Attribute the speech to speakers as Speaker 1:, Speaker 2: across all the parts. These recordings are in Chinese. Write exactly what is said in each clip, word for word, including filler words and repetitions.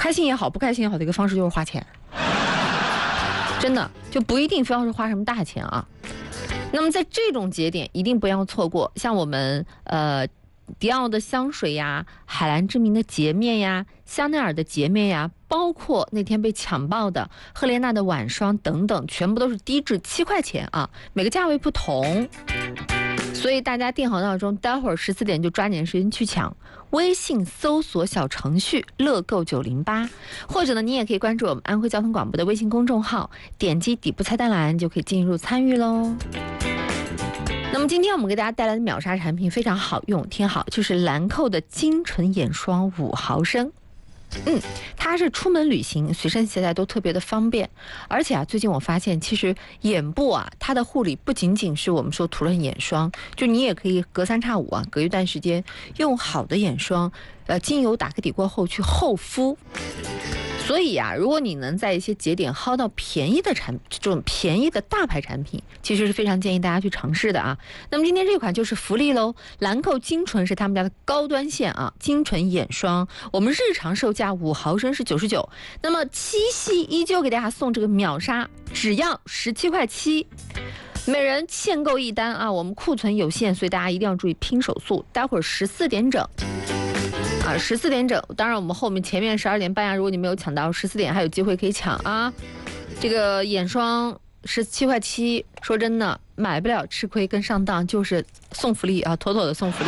Speaker 1: 开心也好，不开心也好的一个方式就是花钱，真的就不一定非要是花什么大钱啊。那么在这种节点一定不要错过，像我们呃迪奥的香水呀，海蓝之谜的洁面呀，香奈儿的洁面呀，包括那天被抢爆的赫莲娜的晚霜等等，全部都是低至七块钱啊，每个价位不同。所以大家定好闹钟，待会儿十四点就抓紧时间去抢。微信搜索小程序乐购九零八，或者呢，你也可以关注我们安徽交通广播的微信公众号，点击底部菜单栏就可以进入参与喽。那么今天我们给大家带来的秒杀产品非常好用，听好，就是兰蔻的精纯眼霜五毫升。嗯，它是出门旅行随身携带都特别的方便，而且啊，最近我发现其实眼部啊，它的护理不仅仅是我们说涂了眼霜，就你也可以隔三差五啊，隔一段时间用好的眼霜，呃，精油打个底过后去厚敷。所以啊，如果你能在一些节点薅到便宜的产这种便宜的大牌产品，其实是非常建议大家去尝试的啊。那么今天这款就是福利喽，兰蔻精纯是他们家的高端线啊，精纯眼霜，我们日常售价五毫升是九十九，那么七夕依旧给大家送这个秒杀，只要十七块七。每人限购一单啊，我们库存有限，所以大家一定要注意拼手速，待会儿十四点整。啊，十四点整，当然我们后面前面十二点半呀，如果你没有抢到，十四点还有机会可以抢啊。这个眼霜十七块七，说真的，买不了吃亏跟上当，就是送福利啊，妥妥的送福利。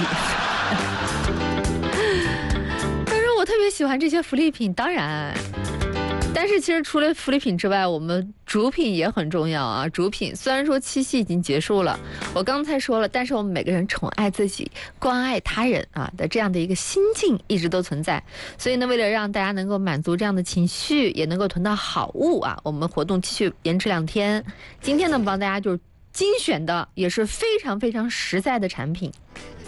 Speaker 1: 但是我特别喜欢这些福利品，当然。但是其实除了福利品之外，我们主品也很重要啊。主品虽然说七夕已经结束了，我刚才说了，但是我们每个人宠爱自己、关爱他人啊的这样的一个心境一直都存在。所以呢，为了让大家能够满足这样的情绪，也能够囤到好物啊，我们活动继续延迟两天。今天呢，帮大家就是精选的也是非常非常实在的产品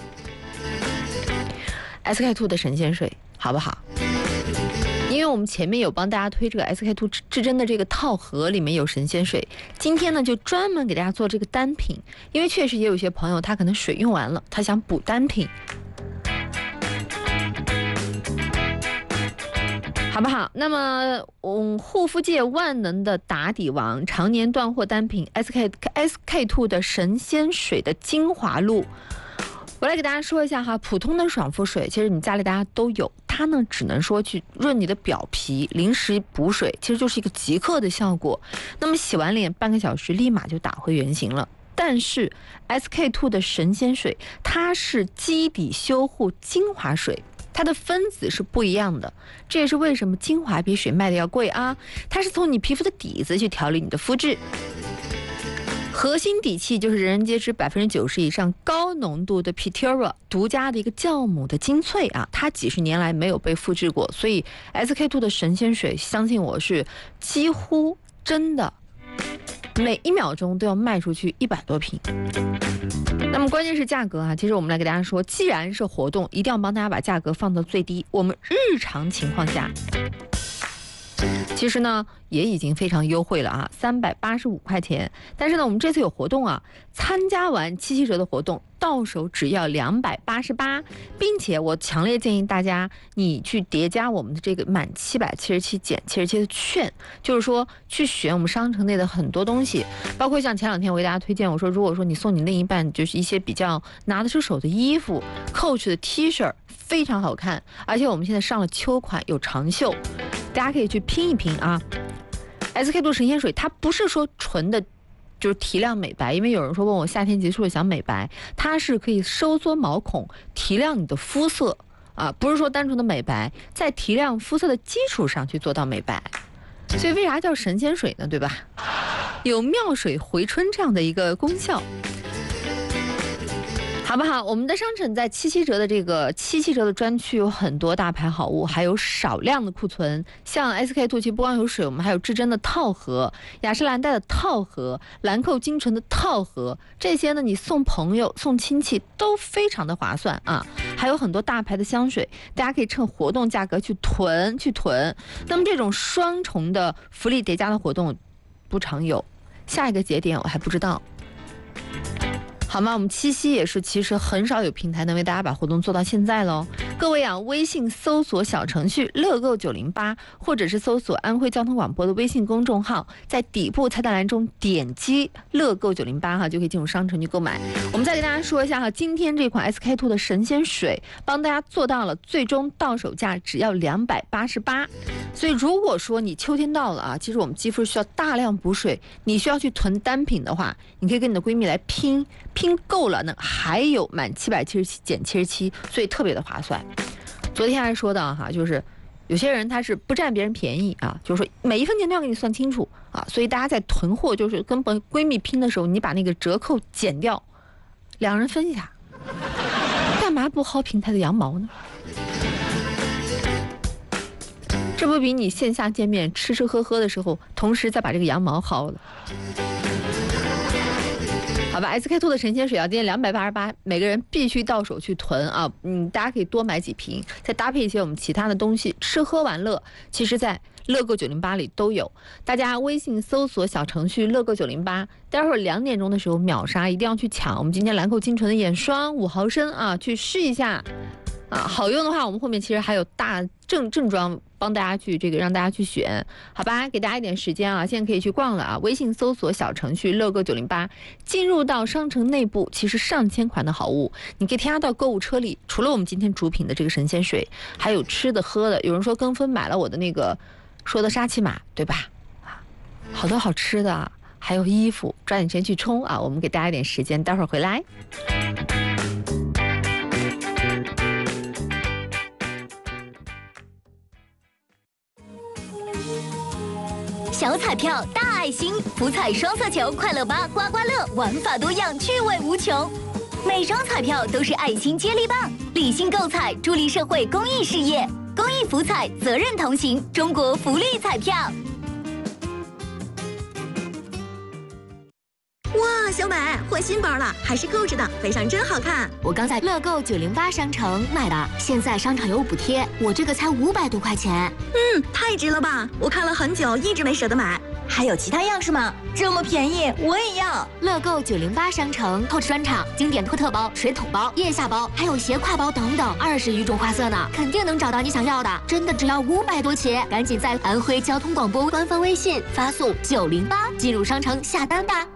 Speaker 1: ，S K two 的神仙水，好不好？因为我们前面有帮大家推这个 S K two 至臻的这个套盒，里面有神仙水。今天呢，就专门给大家做这个单品，因为确实也有一些朋友他可能水用完了，他想补单品，好不好？那么，嗯，护肤界万能的打底王，常年断货单品 S K S K two 的神仙水的精华露。我来给大家说一下哈，普通的爽肤水，其实你家里大家都有，它呢只能说去润你的表皮，临时补水，其实就是一个即刻的效果。那么洗完脸半个小时立马就打回原形了。但是 S K two 的神仙水，它是基底修护精华水，它的分子是不一样的，这也是为什么精华比水卖的要贵啊。它是从你皮肤的底子去调理你的肤质。核心底气就是人人皆知百分之九十以上高浓度的 Pitera 独家的一个酵母的精粹啊，它几十年来没有被复制过，所以 S K two 的神仙水，相信我是几乎真的每一秒钟都要卖出去一百多瓶。那么关键是价格啊，其实我们来给大家说，既然是活动，一定要帮大家把价格放到最低。我们日常情况下，其实呢也已经非常优惠了啊，三百八十五块钱。但是呢，我们这次有活动啊，参加完七七折的活动，到手只要两百八十八，并且我强烈建议大家，你去叠加我们的这个满七百七十七减七十七的券，就是说去选我们商城内的很多东西，包括像前两天我给大家推荐，我说如果说你送你另一半就是一些比较拿得出手的衣服 ，Coach 的 T 恤非常好看，而且我们现在上了秋款，有长袖。大家可以去拼一拼啊 ！S K two 神仙水，它不是说纯的，就是提亮美白，因为有人说问我夏天结束了想美白，它是可以收缩毛孔，提亮你的肤色啊，不是说单纯的美白，在提亮肤色的基础上去做到美白。所以为啥叫神仙水呢？对吧？有妙水回春这样的一个功效。好不好？我们的商城在七七折的这个七七折的专区有很多大牌好物，还有少量的库存。像 S K two 其实不光有水，我们还有至臻的套盒、雅诗兰黛的套盒、兰蔻精纯的套盒，这些呢你送朋友、送亲戚都非常的划算啊。还有很多大牌的香水，大家可以趁活动价格去囤去囤。那么这种双重的福利叠加的活动不常有，下一个节点我还不知道。 好吗？我们七夕也是，其实很少有平台能为大家把活动做到现在喽。各位啊，微信搜索小程序乐购九零八，或者是搜索安徽交通广播的微信公众号，在底部菜单栏中点击乐购九零八哈，就可以进入商城去购买。我们再给大家说一下哈，今天这款 S K two 的神仙水帮大家做到了最终到手价只要两百八十八。所以如果说你秋天到了啊，其实我们肌肤需要大量补水，你需要去囤单品的话，你可以跟你的闺蜜来拼，拼够了呢，还有满七百七十七减七十七，所以特别的划算。昨天还说到哈，就是有些人他是不占别人便宜啊，就是说每一分钱都要给你算清楚啊，所以大家在囤货就是跟闺蜜拼的时候，你把那个折扣减掉，两人分一下，干嘛不薅平台的羊毛呢？这不比你线下见面吃吃喝喝的时候，同时再把这个羊毛薅了。好吧 ，S K two 的神仙水啊，今天两百八十八，每个人必须到手去囤啊！嗯，大家可以多买几瓶，再搭配一些我们其他的东西，吃喝玩乐，其实在乐购九零八里都有。大家微信搜索小程序乐购九零八，待会儿两点钟的时候秒杀，一定要去抢。我们今天兰蔻精纯的眼霜五毫升啊，去试一下。啊，好用的话，我们后面其实还有大正正装帮大家去这个让大家去选，好吧？给大家一点时间啊，现在可以去逛了啊。微信搜索小程序乐购九零八，进入到商城内部，其实上千款的好物，你可以添加到购物车里。除了我们今天主品的这个神仙水，还有吃的喝的。有人说跟风买了我的那个说的沙琪玛，对吧？啊，好多好吃的，还有衣服，抓紧时间去冲啊！我们给大家一点时间，待会儿回来。
Speaker 2: 小彩票大爱心，福彩双色球快乐吧刮刮乐，玩法多样，趣味无穷。每张彩票都是爱心接力棒，理性购彩，助力社会公益事业。公益福彩，责任同行，中国福利彩票。
Speaker 3: 哇，小美换新包了，还是购置的，背上真好看。
Speaker 2: 我刚在乐购九零八商城买的，现在商场有补贴，我这个才五百多块钱。
Speaker 3: 嗯，太值了吧！我看了很久，一直没舍得买。
Speaker 2: 还有其他样式吗？这么便宜，我也要！乐购九零八商城透视专场，经典托特包、水桶包、腋下包，还有斜挎包等等，二十余种花色呢，肯定能找到你想要的。真的只要五百多起，赶紧在安徽交通广播官方微信发送九零八进入商城下单吧。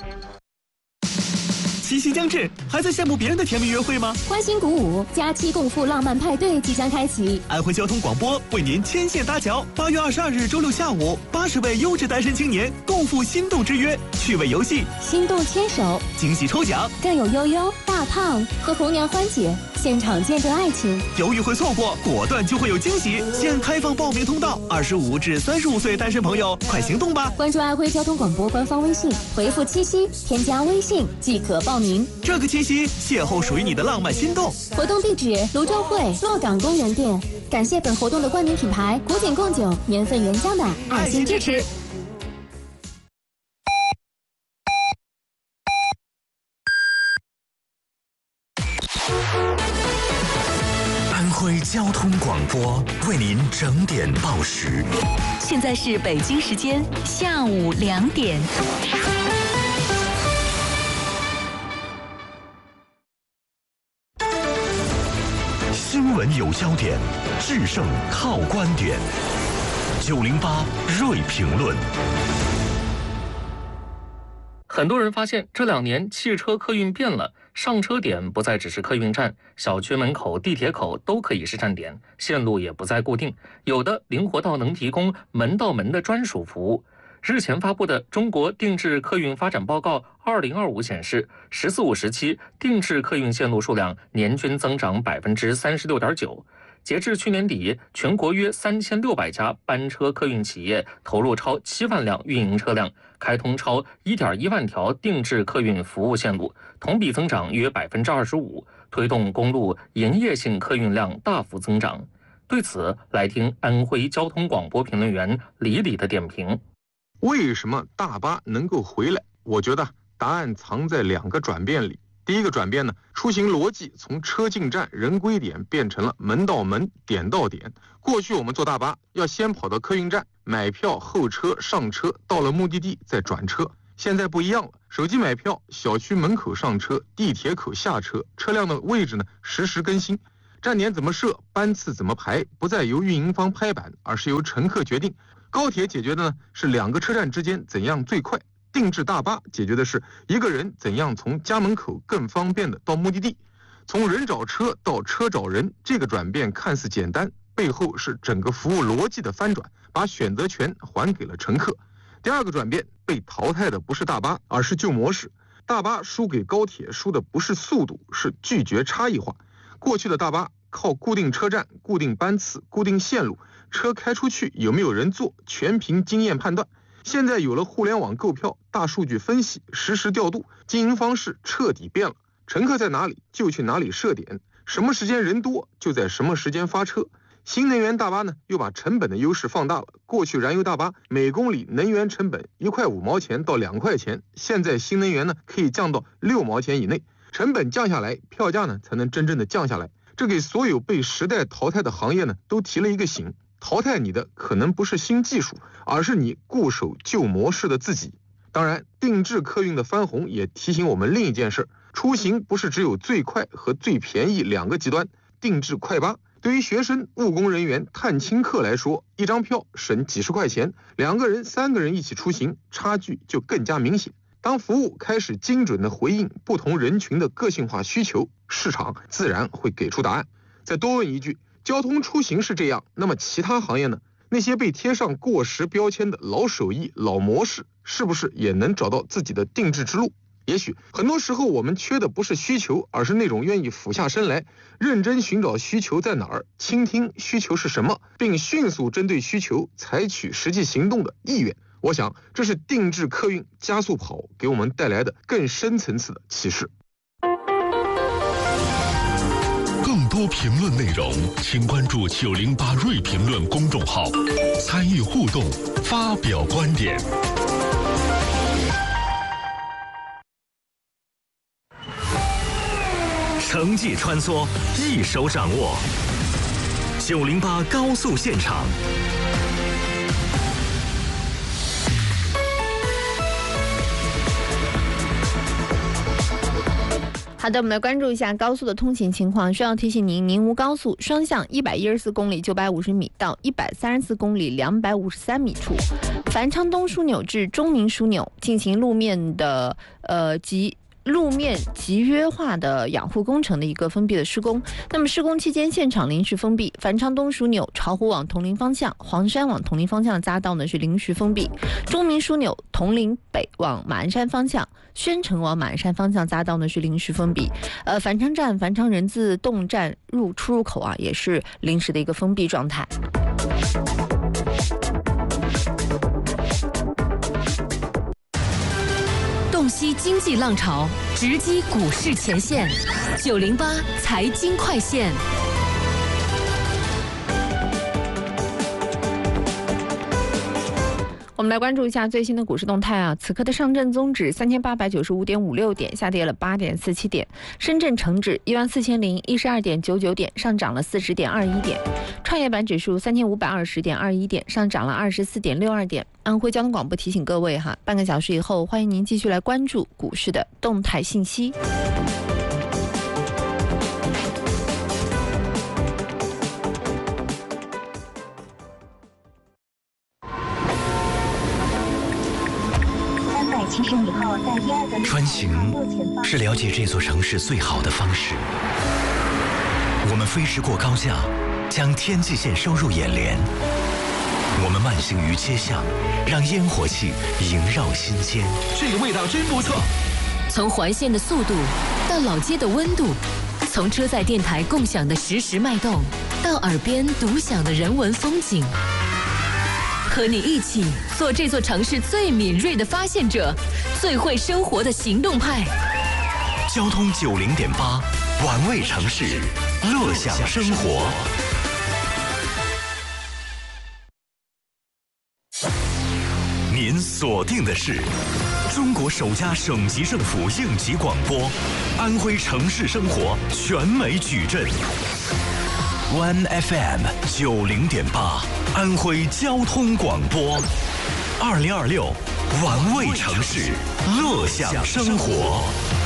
Speaker 4: 七夕将至，还在羡慕别人的甜蜜约会吗？
Speaker 5: 欢欣鼓舞，假期共赴浪漫派对即将开启。
Speaker 4: 安徽交通广播为您牵线搭桥，八月二十二日周六下午，八十位优质单身青年共赴心动之约，趣味游戏，
Speaker 5: 心动牵手，
Speaker 4: 惊喜抽奖，
Speaker 5: 更有悠悠、大胖和红娘欢姐现场见证爱情。
Speaker 4: 犹豫会错过，果断就会有惊喜。现开放报名通道，二十五至三十五岁单身朋友快行动吧！
Speaker 5: 关注安徽交通广播官方微信，回复七夕，添加微信即可报名。
Speaker 4: 这个七夕，邂逅属于你的浪漫心动。
Speaker 5: 活动地址：泸州会洛港公园店。感谢本活动的冠名品牌古井贡酒年份原浆的爱心支持。
Speaker 6: 安徽交通广播为您整点报时。
Speaker 2: 现在是北京时间下午两点。
Speaker 6: 新闻有焦点，制胜靠观点。九零八锐评论。
Speaker 7: 很多人发现这两年汽车客运变了，上车点不再只是客运站，小区门口、地铁口都可以是站点，线路也不再固定，有的灵活到能提供门到门的专属服务。日前发布的《中国定制客运发展报告二零二五》显示，十四五时期定制客运线路数量年均增长百分之三十六点九。截至去年底，全国约三千六百家班车客运企业投入超七万辆运营车辆，开通超一点一万条定制客运服务线路，同比增长约百分之二十五，推动公路营业性客运量大幅增长。对此，来听安徽交通广播评论员李李的点评。
Speaker 8: 为什么大巴能够回来？我觉得答案藏在两个转变里。第一个转变呢，出行逻辑从车进站、人归点变成了门到门、点到点。过去我们坐大巴要先跑到客运站买票、候车、上车，到了目的地再转车。现在不一样了， 手机买票，小区门口上车，地铁口下车，车辆的位置呢实时更新，站点怎么设，班次怎么排，不再由运营方拍板，而是由乘客决定。高铁解决的呢是两个车站之间怎样最快，定制大巴解决的是一个人怎样从家门口更方便的到目的地。从人找车到车找人，这个转变看似简单，背后是整个服务逻辑的翻转，把选择权还给了乘客。第二个转变，被淘汰的不是大巴，而是旧模式。大巴输给高铁，输的不是速度，是拒绝差异化。过去的大巴靠固定车站、固定班次、固定线路，车开出去有没有人坐，全凭经验判断。现在有了互联网购票、大数据分析、实时调度，经营方式彻底变了。乘客在哪里就去哪里设点，什么时间人多就在什么时间发车。新能源大巴呢，又把成本的优势放大了。过去燃油大巴每公里能源成本一块五毛钱到两块钱，现在新能源呢可以降到六毛钱以内，成本降下来，票价呢才能真正的降下来。这给所有被时代淘汰的行业呢都提了一个醒，淘汰你的可能不是新技术，而是你固守旧模式的自己。当然，定制客运的翻红也提醒我们另一件事，出行不是只有最快和最便宜两个极端。定制快巴对于学生、务工人员、探亲客来说，一张票省几十块钱，两个人、三个人一起出行，差距就更加明显。当服务开始精准地回应不同人群的个性化需求，市场自然会给出答案。再多问一句，交通出行是这样，那么其他行业呢？那些被贴上过时标签的老手艺、老模式，是不是也能找到自己的定制之路？也许很多时候我们缺的不是需求，而是那种愿意俯下身来认真寻找需求在哪儿，倾听需求是什么，并迅速针对需求采取实际行动的意愿。我想这是定制客运加速跑给我们带来的更深层次的启示。
Speaker 6: 更多评论内容请关注九零八锐评论公众号，参与互动，发表观点。城际穿梭，一手掌握。九零八高速现场。
Speaker 1: 好的，我们来关注一下高速的通行情况。需要提醒您，宁吴高速双向一百一十四公里九百五十米到一百三十四公里两百五十三米处，繁昌东枢纽至中明枢纽进行路面的呃及。路面集约化的养护工程的一个封闭的施工，那么施工期间现场临时封闭。繁昌东枢纽巢湖往铜陵方向、黄山往铜陵方向的匝道呢是临时封闭，中明枢纽铜陵北往马鞍山方向、宣城往马鞍山方向匝道呢是临时封闭。呃，繁昌站、繁昌人自动站入出入口啊也是临时的一个封闭状态。
Speaker 9: 洞悉经济浪潮，直击股市前线。九零八财经快线。
Speaker 1: 我们来关注一下最新的股市动态啊！此刻的上证综指三千八百九十五点五六点，下跌了八点四七点；深圳成指一万四千零一十二点九九点，上涨了四十点二一点；创业板指数三千五百二十点二一点，上涨了二十四点六二点。安徽交通广播提醒各位哈，半个小时以后，欢迎您继续来关注股市的动态信息。
Speaker 10: 穿行是了解这座城市最好的方式。我们飞驰过高架，将天际线收入眼帘。我们慢行于街巷，让烟火气萦绕心间。
Speaker 6: 这个味道真不错。
Speaker 9: 从环线的速度到老街的温度，从车载电台共享的实时脉动，到耳边独享的人文风景。和你一起做这座城市最敏锐的发现者，最会生活的行动派。
Speaker 10: 交通九零点八，玩味城市，乐享生活。您锁定的是中国首家省级政府应急广播，安徽城市生活全美矩阵。One F M 九零点八，安徽交通广播，二零二六玩味城市，乐享生活。